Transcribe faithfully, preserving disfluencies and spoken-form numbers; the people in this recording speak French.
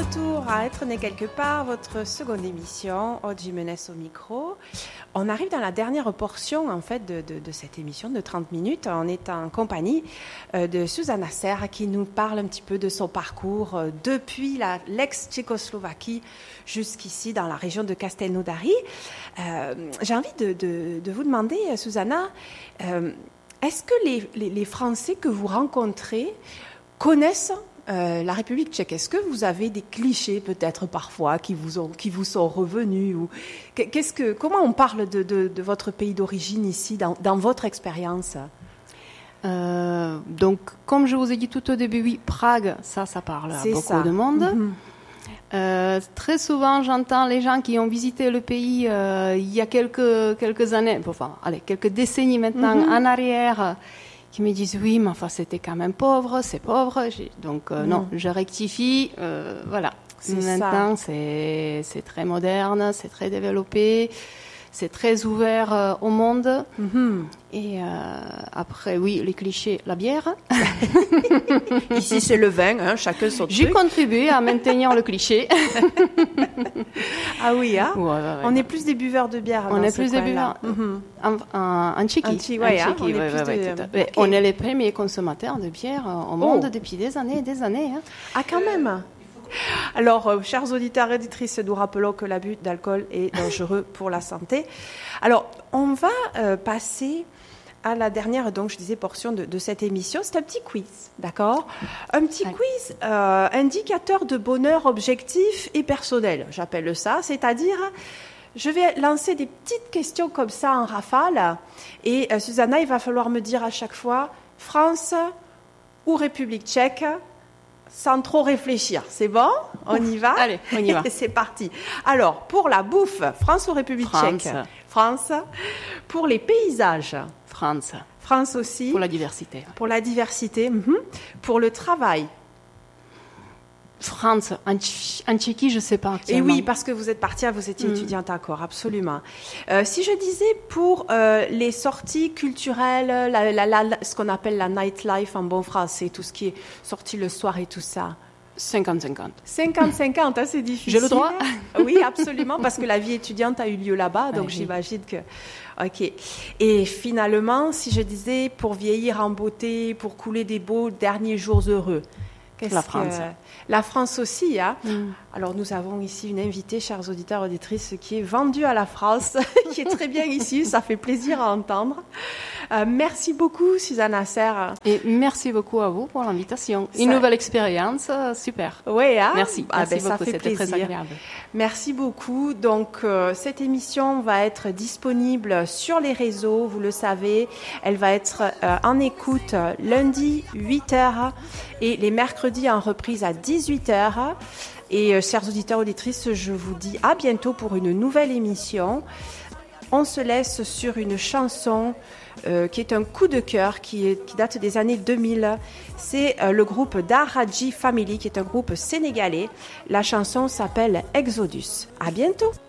retour à Être né quelque part, votre seconde émission, Aude Jimenez au micro. On arrive dans la dernière portion en fait de, de, de cette émission de trente minutes. On est en compagnie euh, de Susanna Serre qui nous parle un petit peu de son parcours euh, depuis la, l'ex-Tchécoslovaquie jusqu'ici dans la région de Castelnaudary. Euh, j'ai envie de, de, de vous demander, Susanna, euh, est-ce que les, les, les Français que vous rencontrez connaissent Euh, la République tchèque? Est-ce que vous avez des clichés peut-être parfois qui vous, ont, qui vous sont revenus ou qu'est-ce que, comment on parle de, de, de votre pays d'origine ici dans, dans votre expérience? euh, Donc, comme je vous ai dit tout au début, oui, Prague, ça, ça parle à C'est beaucoup ça. de monde. Mm-hmm. Euh, très souvent, j'entends les gens qui ont visité le pays euh, il y a quelques, quelques années, enfin, allez, quelques décennies maintenant, mm-hmm. en arrière, qui me disent oui, mais enfin c'était quand même pauvre, c'est pauvre. J'ai, donc euh, mmh. non, je rectifie. Euh, voilà. C'est Maintenant, ça. c'est c'est très moderne, c'est très développé, c'est très ouvert euh, au monde. Mmh. Et euh, après, oui, les clichés, la bière. Ici, c'est le vin, hein, chacun son J'ai truc. contribué à maintenir le cliché. Ah oui, hein? Ouais, ouais, ouais, on ouais. est plus des buveurs de bière. On dans est ce plus des coin-là. buveurs. Mmh. En, en, en Tchéquie. En Tchéquie, ouais, en hein, Tchéquie, on est ouais, plus ouais, de- ouais, tout à- okay. On est les premiers consommateurs de bière au monde Oh. depuis des années et des années. Hein. Ah, quand même. Alors, euh, chers auditeurs et auditrices, nous rappelons que l'abus d'alcool est dangereux pour la santé. Alors, on va euh, passer à la dernière, donc je disais, portion de, de cette émission. C'est un petit quiz, d'accord? Un petit Ouais. quiz euh, indicateur de bonheur objectif et personnel, j'appelle ça. C'est-à-dire, je vais lancer des petites questions comme ça en rafale. Et euh, Susanna, il va falloir me dire à chaque fois France ou République tchèque, sans trop réfléchir. C'est bon? On y va? Allez, on y va. C'est parti. Alors, pour la bouffe, France ou République France. tchèque? France. Pour les paysages, France, France aussi. pour la diversité. Pour la diversité. Mhm. Pour le travail. France, en, Tch- en Tchéquie, je ne sais pas Et actuellement. oui, parce que vous êtes partie, vous étiez Mm. étudiante encore, absolument. Euh, si je disais pour euh, les sorties culturelles, la, la, la, la- ce qu'on appelle la nightlife en bon français, tout ce qui est sorti le soir et tout ça. cinquante cinquante. cinquante cinquante, hein, c'est difficile. J'ai le droit? Oui, absolument, parce que la vie étudiante a eu lieu là-bas, donc Oui. j'imagine que... OK. Et finalement, si je disais pour vieillir en beauté, pour couler des beaux derniers jours heureux, qu'est-ce La que- France. La France aussi, hein. Mm. Alors, nous avons ici une invitée, chers auditeurs et auditrices, qui est vendue à la France, qui est très bien ici, ça fait plaisir à entendre. Euh, merci beaucoup, Susanna Serre. Et merci beaucoup à vous pour l'invitation. Ça- Une nouvelle expérience, euh, super. Oui, hein? Merci, Ah, merci ben, ça beaucoup, fait c'était très plaisir. agréable. Merci beaucoup. Donc, euh, cette émission va être disponible sur les réseaux, vous le savez. Elle va être euh, en écoute euh, lundi huit heures et les mercredis en reprise à dix-huit heures. Et euh, chers auditeurs, auditrices, je vous dis à bientôt pour une nouvelle émission. On se laisse sur une chanson euh, qui est un coup de cœur, qui, est, qui date des années deux mille. C'est euh, le groupe Daraji Family, qui est un groupe sénégalais. La chanson s'appelle Exodus. À bientôt.